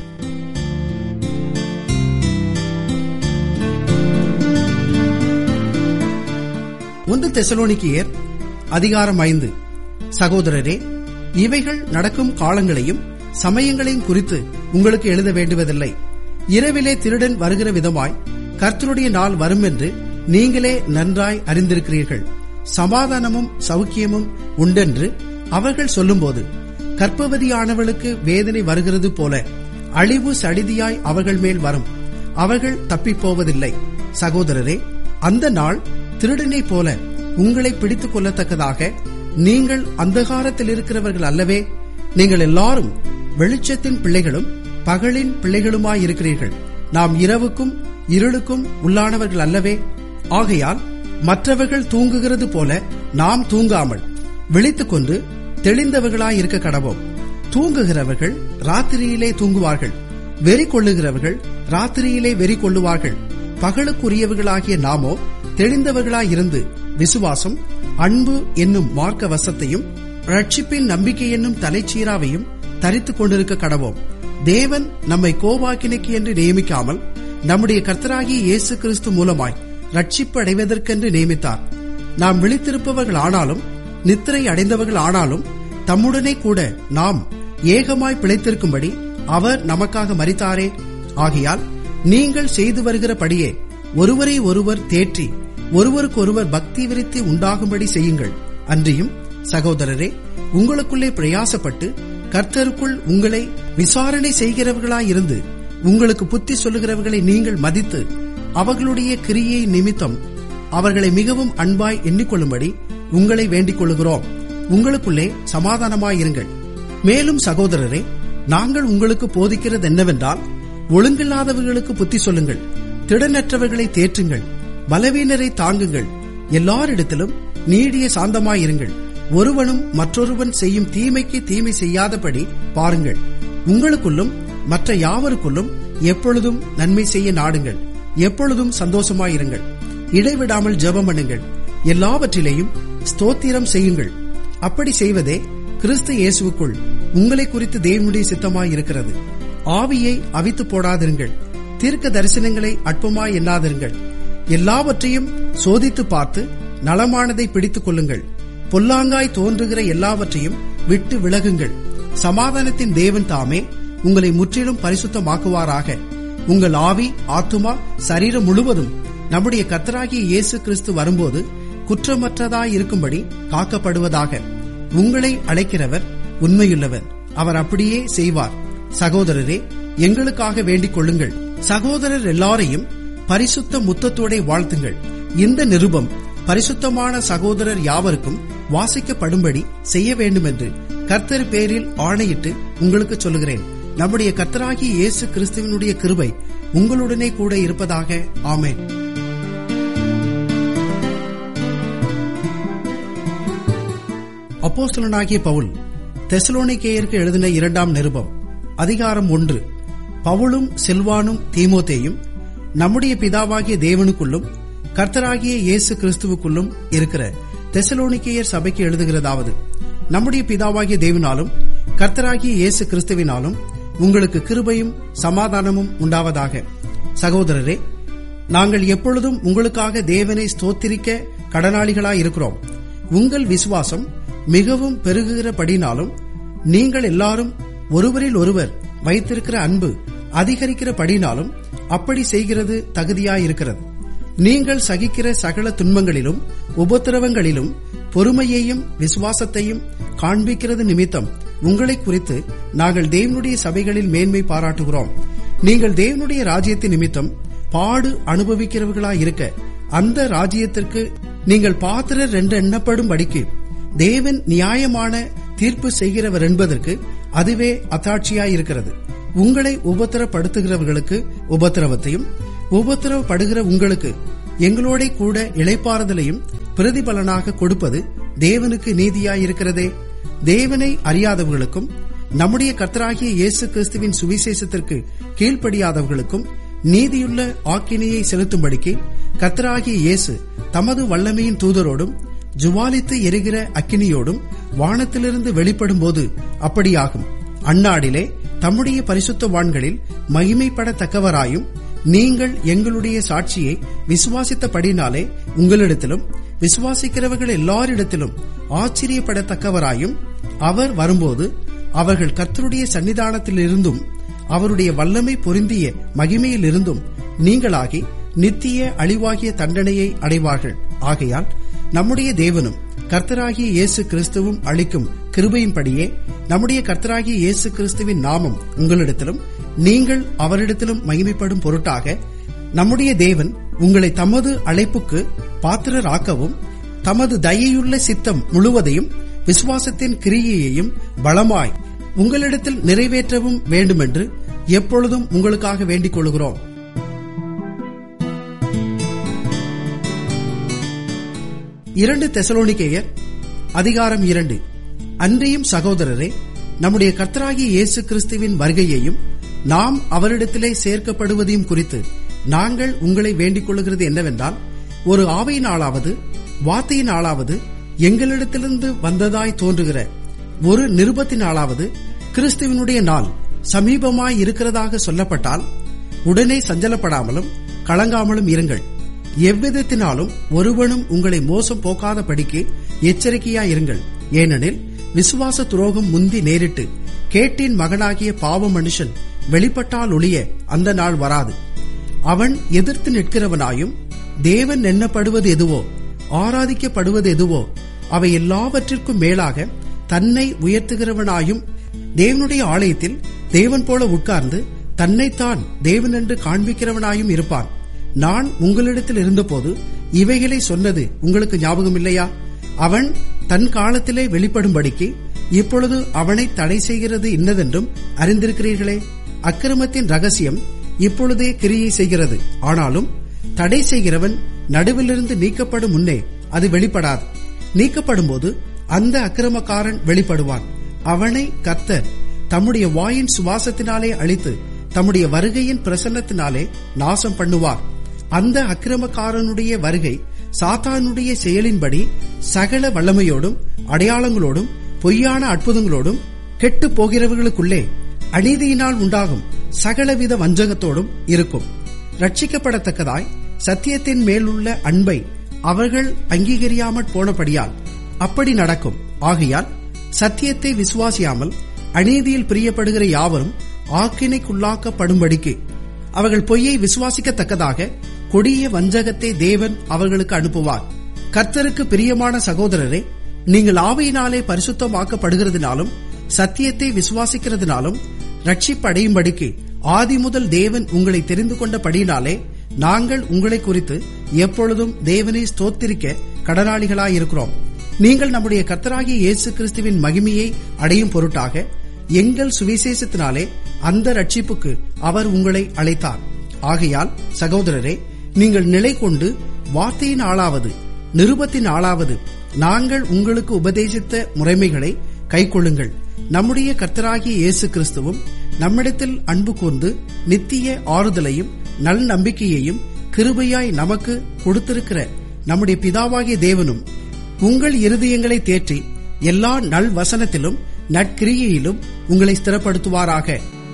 S1: ஒன்று தெசலோனிக்கேயர் அதிகாரம் ஐந்து. சகோதரரே, இவைகள் நடக்கும் காலங்களையும் சமயங்களையும் குறித்து உங்களுக்கு எழுத வேண்டுவதில்லை. இரவிலே திருடன் வருகிற விதமாய் கர்த்தருடைய நாள் வரும் என்று நீங்களே நன்றாய் அறிந்திருக்கிறீர்கள். சமாதானமும் சௌக்கியமும் உண்டென்று அவர்கள் சொல்லும்போது கர்ப்பவதியானவளுக்கு வேதனை வருகிறது போல அழிவு சடிதியாய் அவர்கள் மேல் வரும். அவர்கள் தப்பிப்போவதில்லை. சகோதரரே, அந்த நாள் திருடனைப் போல உங்களை பிடித்துக் கொள்ளத்தக்கதாக நீங்கள் அந்தகாரத்தில் இருக்கிறவர்கள் அல்லவே. நீங்கள் எல்லாரும் வெளிச்சத்தின் பிள்ளைகளும் பகலின் பிள்ளைகளுமாயிருக்கிறீர்கள். நாம் இரவுக்கும் இருளுக்கும் உள்ளானவர்கள் அல்லவே. ஆகையால் மற்றவர்கள் தூங்குகிறது போல நாம் தூங்காமல் விழித்துக் கொண்டு தெளிந்தவர்களாயிருக்க கடவோம். தூங்குகிறவர்கள் ராத்திரியிலே தூங்குவார்கள், வெறி கொள்ளுகிறவர்கள் ராத்திரியிலே வெறி கொள்ளுவார்கள். பகலுக்குரியவர்களாகிய நாமோ தெளிந்தவர்களாயிருந்து விசுவாசம், அன்பு என்னும் மார்க்க வசத்தையும் ரட்சிப்பின் நம்பிக்கை என்னும் தலைச்சீராவையும் தரித்துக் கொண்டிருக்க கடவோம். தேவன் நம்மை கோபாக்கினைக்கு என்று நியமிக்காமல் நம்முடைய கர்த்தராகிய இயேசு கிறிஸ்து மூலமாய் ரட்சிப்பு அடைவதற்கென்று நியமித்தார். நாம் விழித்திருப்பவர்கள் ஆனாலும் நித்திரை அடைந்தவர்கள் ஆனாலும் தம்முடனே கூட நாம் ஏகமாய் பிழைத்திருக்கும்படி அவர் நமக்காக மரித்தாரே. ஆகையால் நீங்கள் செய்து வருகிறபடியே ஒருவரை ஒருவர் தேற்றி ஒருவருக்கொருவர் பக்தி விருத்தி உண்டாகும்படி செய்யுங்கள். அன்றியும் சகோதரரே, உங்களுக்குள்ளே பிரயாசப்பட்டு கர்த்தருக்குள் உங்களை விசாரணை செய்கிறவர்களாயிருந்து உங்களுக்கு புத்தி சொல்லுகிறவர்களை நீங்கள் மதித்து அவர்களுடைய கிரியை நிமித்தம் அவர்களை மிகவும் அன்பாய் எண்ணிக்கொள்ளும்படி உங்களை வேண்டிக் கொள்ளுகிறோம். உங்களுக்குள்ளே சமாதானமாயிருங்கள். மேலும் சகோதரரே, நாங்கள் உங்களுக்கு போதிக்கிறது என்னவென்றால், ஒழுங்கில்லாதவர்களுக்கு புத்தி சொல்லுங்கள், திடனற்றவர்களை தேற்றுங்கள், பலவீனரை தாங்குங்கள், எல்லாரிடத்திலும் நீடிய சாந்தமாயிருங்கள். ஒருவனும் மற்றொருவன் செய்யும் தீமைக்கு தீமை செய்யாதபடி பாருங்கள். உங்களுக்குள்ளும் மற்ற யாவருக்குள்ளும் எப்பொழுதும் நன்மை செய்ய நாடுங்கள். எப்பொழுதும் சந்தோஷமாயிருங்கள். இடைவிடாமல் ஜெபம் பண்ணுங்கள். எல்லாவற்றிலேயும் ஸ்தோத்திரம் செய்யுங்கள். அப்படி செய்வதே கிறிஸ்து இயேசுவுக்குள் உங்களை குறித்து தேவனுடைய சித்தமாயிருக்கிறது. ஆவியை அவித்து போடாதிருங்கள். தீர்க்க தரிசனங்களை அற்பமாய் எண்ணாதிருங்கள். எல்லாவற்றையும் சோதித்து பார்த்து நலமானதை பிடித்துக் கொள்ளுங்கள். பொல்லாங்காய் தோன்றுகிற எல்லாவற்றையும் விட்டு விலகுங்கள். சமாதானத்தின் தேவன் தாமே உங்களை முற்றிலும் பரிசுத்தமாக்குவாராக. உங்கள் ஆவி, ஆத்துமா, சரீரம் முழுவதும் நம்முடைய கர்த்தராகிய இயேசு கிறிஸ்து வரும்போது குற்றமற்றதாயிருக்கும்படி காக்கப்படுவதாக. உங்களை அழைக்கிறவர் உண்மையுள்ளவர், அவர் அப்படியே செய்வார். சகோதரரே, எங்களுக்காக வேண்டிக் கொள்ளுங்கள். சகோதரர் எல்லாரையும் பரிசுத்த முத்தத்தோட வாழ்த்துங்கள். இந்த நிருபம் பரிசுத்தமான சகோதரர் யாவருக்கும் வாசிக்கப்படும்படி செய்ய வேண்டும் என்று கர்த்தர் பேரில் ஆணையிட்டு உங்களுக்கு சொல்லுகிறேன். நம்முடைய கர்த்தராகிய இயேசு கிறிஸ்துவினுடைய கிருபை உங்களுடனே கூட இருப்பதாக. ஆமென். அப்போஸ்தலனாகிய பவுல் தெசலோனிக்கேயருக்கு எழுதின இரண்டாம் நிருபம் அதிகாரம் ஒன்று. பவுலும் சில்வானும் தீமோத்தேயும் நம்முடைய பிதாவாகிய தேவனுக்குள்ளும் கர்த்தராகிய இயேசு கிறிஸ்துவுக்குள்ளும் இருக்கிற தெசலோனிக்கேயர் சபைக்கு எழுதுகிறதாவது: நம்முடைய பிதாவாகிய தேவனாலும் கர்த்தராகிய இயேசு கிறிஸ்துவினாலும் உங்களுக்கு கிருபையும் சமாதானமும் உண்டாவதாக. சகோதரரே, நாங்கள் எப்பொழுதும் உங்களுக்காக தேவனை ஸ்தோத்திரிக்க கடனாளிகளாயிருக்கிறோம். உங்கள் விசுவாசம் மிகவும் பெருகுகிறபடினாலும் நீங்கள் எல்லாரும் ஒருவரில் ஒருவர் வைத்திருக்கிற அன்பு அதிகரிக்கிறபடினாலும் அப்படி செய்கிறது தகுதியாயிருக்கிறது. நீங்கள் சகிக்கிற சகல துன்பங்களிலும் உபத்திரவங்களிலும் பொறுமையையும் விசுவாசத்தையும் காண்பிக்கிறது நிமித்தம் உங்களை குறித்து நாங்கள் தேவனுடைய சபைகளில் மேன்மை பாராட்டுகிறோம். நீங்கள் தேவனுடைய ராஜ்யத்தின் நிமித்தம் பாடு அனுபவிக்கிறவர்களாயிருக்க அந்த ராஜ்யத்திற்கு நீங்கள் பாத்திரர் என்று எண்ணப்படும் படிக்கு தேவன் நியாயமான தீர்ப்பு செய்கிறவர் என்பதற்கு அதுவே அத்தாட்சியாயிருக்கிறது. உங்களை உபத்திரப்படுத்துகிறவர்களுக்கு உபத்திரவத்தையும் உபத்திரவப்படுகிற உங்களுக்கு எங்களோட கூட இளைப்பாறுதலையும் பிரதிபலனாக கொடுப்பது தேவனுக்கு நீதியாயிருக்கிறதே. தேவனை அறியாதவர்களுக்கும் நம்முடைய கர்த்தராகிய இயேசு கிறிஸ்துவின் சுவிசேஷத்திற்கு கீழ்ப்படியாதவர்களுக்கும் நீதியுள்ள ஆக்கினையை செலுத்தும்படிக்கு கர்த்தராகிய இயேசு தமது வல்லமையின் தூதரோடும் ஜுவாலித்து எரிகிற அக்கினியோடும் வானத்திலிருந்து வெளிப்படும் போது அப்படியாகும். அந்நாடிலே தம்முடைய பரிசுத்தவான்களில் மகிமைப்படத்தக்கவராயும் நீங்கள் எங்களுடைய சாட்சியை விசுவாசித்தபடினாலே உங்களிடத்திலும் விசுவாசிக்கிறவர்கள் எல்லாரிடத்திலும் ஆச்சரியப்படத்தக்கவராயும் அவர் வரும்போது அவர்கள் கர்த்தருடைய சன்னிதானத்திலிருந்தும் அவருடைய வல்லமை பொருந்திய மகிமையிலிருந்தும் நீங்களாகி நித்திய அழிவாகிய தண்டனையை அடைவார்கள். ஆகையால் நம்முடைய தேவனும் கர்த்தராகிய இயேசு கிறிஸ்துவும் அளிக்கும் கிருபையின்படியே நம்முடைய கர்த்தராகிய இயேசு கிறிஸ்துவின் நாமம் உங்களிடத்திலும் நீங்கள் அவரிடத்திலும் மகிமைப்படும் பொருட்டாக நம்முடைய தேவன் உங்களை தமது அழைப்புக்கு பாத்திரராக்கவும் தமது தயையுள்ள சித்தம் முழுவதையும் விசுவாசத்தின் கிரியையையும் பலமாய் உங்களிடத்தில் நிறைவேற்றவும் வேண்டுமென்று எப்பொழுதும் உங்களுக்காக வேண்டிக் கொள்கிறோம். இரண்டு தெசலோனிக்கேயர் அதிகாரம் இரண்டு. அன்றியும் சகோதரரே, நம்முடைய கர்த்தராகிய இயேசு கிறிஸ்துவின் வருகையையும் நாம் அவரிடத்திலே சேர்க்கப்படுவதையும் குறித்து நாங்கள் உங்களை வேண்டிக் கொள்ளுகிறது என்னவென்றால், ஒரு ஆவியினாலாவது வார்த்தையினாலாவது எங்களிடத்திலிருந்து வந்ததாய் தோன்றுகிற ஒரு நிருபத்தினாலாவது கிறிஸ்துவினுடைய நாள் சமீபமாய் இருக்கிறதாக சொல்லப்பட்டால் உடனே சஞ்சலப்படாமலும் கலங்காமலும் இருங்கள். எவ்விதத்தினாலும் ஒருவனும் உங்களை மோசம் போக்காதபடிக்கு எச்சரிக்கையாயிருங்கள். ஏனெனில் விசுவாச துரோகம் முந்தி நேரிட்டு கேட்டின் மகனாகிய பாவ மனுஷன் வெளிப்பட்டால் ஒழிய அந்த நாள் வராது. அவன் எதிர்த்து நிற்கிறவனாயும் தேவன் எண்ணப்படுவது எதுவோ ஆராதிக்கப்படுவது எதுவோ அவை எல்லாவற்றிற்கும் மேலாக தன்னை உயர்த்துகிறவனாயும் தேவனுடைய ஆலயத்தில் தேவன் போல உட்கார்ந்து தன்னைத்தான் தேவன் என்று காண்பிக்கிறவனாயும் இருப்பான். நான் உங்களிடத்தில் இருந்தபோது இவைகளை சொன்னது உங்களுக்கு ஞாபகம் இல்லையா? அவன் தன் காலத்திலே வெளிப்படும்படிக்கு இப்பொழுது அவனை தடை செய்கிறது இன்னதென்றும் அறிந்திருக்கிறீர்களே. அக்கிரமத்தின் ரகசியம் இப்பொழுதே கிரியை செய்கிறது. ஆனாலும் தடை செய்கிறவன் நடுவிலிருந்து நீக்கப்படும் முன்னே அது வெளிப்படாது. நீக்கப்படும் போது அந்த அக்கிரமக்காரன் வெளிப்படுவான். அவனை கர்த்தர் தம்முடைய வாயின் சுவாசத்தினாலே அழித்து தம்முடைய வருகையின் பிரசன்னத்தினாலே நாசம் பண்ணுவார். அந்த அக்கிரமக்காரனுடைய வருகை சாத்தானுடைய செயலின்படி சகல வல்லமையோடும் அடையாளங்களோடும் பொய்யான அற்புதங்களோடும் கெட்டு போகிறவர்களுக்குள்ளே அநீதியினால் உண்டாகும் சகலவித வஞ்சகத்தோடும் இருக்கும். ரட்சிக்கப்படத்தக்கதாய் சத்தியத்தின் மேலுள்ள அன்பை அவர்கள் அங்கீகரியாமற் போனபடியால் அப்படி நடக்கும். ஆகையால் சத்தியத்தை விசுவாசியாமல் அநீதியில் பிரியப்படுகிற யாவரும் ஆக்கினைக்குள்ளாக்கப்படும்படிக்கு அவர்கள் பொய்யை விசுவாசிக்கத்தக்கதாக கொடிய வஞ்சகத்தை தேவன் அவர்களுக்கு அனுப்புவார். கர்த்தருக்கு பிரியமான சகோதரரே, நீங்கள் ஆவியினாலே பரிசுத்தமாக்கப்படுகிறதுனாலும் சத்தியத்தை விசுவாசிக்கிறதுனாலும் ரட்சிப்படையும்படிக்கு ஆதி முதல் தேவன் உங்களை தெரிந்து கொண்டபடியினாலே நாங்கள் உங்களை குறித்து எப்பொழுதும் தேவனை ஸ்தோத்திரிக்க கடனாளிகளாயிருக்கிறோம். நீங்கள் நம்முடைய கர்த்தராகிய இயேசு கிறிஸ்துவின் மகிமையை அடையும் பொருட்டாக எங்கள் சுவிசேஷத்தினாலே அந்த ரட்சிப்புக்கு அவர் உங்களை அழைத்தார். ஆகையால் சகோதரரே, நீங்கள் நிலை கொண்டு வார்த்தையின் ஆளாவது நிருபத்தின் ஆளாவது நாங்கள் உங்களுக்கு உபதேசித்த முறைமைகளை கைக்கொள்ளுங்கள். நம்முடைய கர்த்தராகிய இயேசு கிறிஸ்துவும் நம்மிடத்தில் அன்பு கூர்ந்து நித்திய ஆறுதலையும் நல் நம்பிக்கையையும் கிருபையாய் நமக்கு கொடுத்திருக்கிற நம்முடைய பிதாவாகிய தேவனும் உங்கள் இருதயங்களை தேற்றி எல்லா நல் வசனத்திலும் நற்கிரியையிலும் உங்களை ஸ்திரப்படுத்துவாராக.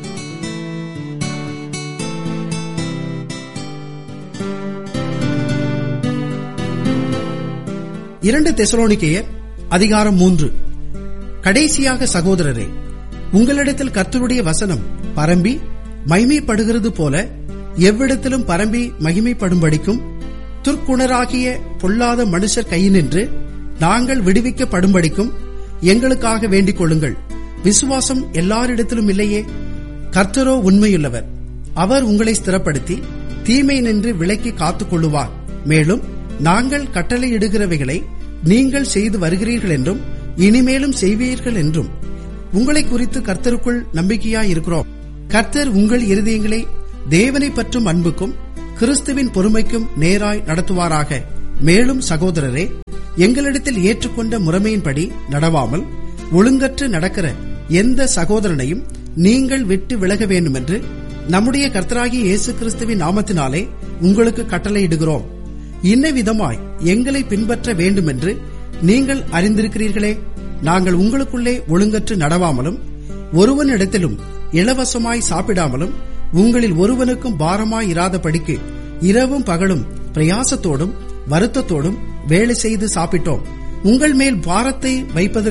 S1: இரண்டு தெசலோனிக்கேயர் அதிகாரம் மூன்று. கடைசியாக சகோதரரே, உங்களிடத்தில் கர்த்தருடைய வசனம் பரம்பி மகிமைப்படுகிறது போல எவ்விடத்திலும் பரம்பி மகிமைப்படும்படிக்கும் துர்க்குணராகிய பொல்லாத மனுஷர் கையினின்று நாங்கள் விடுவிக்கப்படும்படிக்கும் எங்களுக்காக வேண்டிக் கொள்ளுங்கள். விசுவாசம் எல்லாரிடத்திலும் இல்லையே. கர்த்தரோ உண்மையுள்ளவர். அவர் உங்களை ஸ்திரப்படுத்தி தீமை நின்று விலக்கி காத்துக் கொள்ளுவார். மேலும் நாங்கள் கட்டளையிடுகிறவைகளை நீங்கள் செய்து வருகிறீர்கள் என்றும் இனிமேலும் செய்வீர்கள் என்றும் உங்களை குறித்து கர்த்தருக்குள் நம்பிக்கையாயிருக்கிறோம். கர்த்தர் உங்கள் இருதயங்களை தேவனை பற்றும் அன்புக்கும் கிறிஸ்துவின் பொறுமைக்கும் நேராய் நடத்துவாராக. மேலும் சகோதரரே, எங்களிடத்தில் ஏற்றுக்கொண்ட முறைமையின்படி நடவாமல் ஒழுங்கற்று நடக்கிற எந்த சகோதரனையும் நீங்கள் விட்டு விலக வேண்டும் என்று நம்முடைய கர்த்தராகிய இயேசு கிறிஸ்துவின் நாமத்தினாலே உங்களுக்கு கட்டளையிடுகிறோம். இன்ன விதமாய் எங்களை பின்பற்ற வேண்டும் என்று நீங்கள் அறிந்திருக்கிறீர்களே. நாங்கள் உங்களுக்குள்ளே ஒழுங்கற்று நடவாமலும் ஒருவனிடத்திலும் இலவசமாய் சாப்பிடாமலும் உங்களில் ஒருவனுக்கும் பாரமாய் இராதபடிக்கு இரவும் பகலும் பிரயாசத்தோடும் வருத்தத்தோடும் வேலை செய்து சாப்பிட்டோம். உங்கள் மேல் பாரத்தை வைப்பதற்கு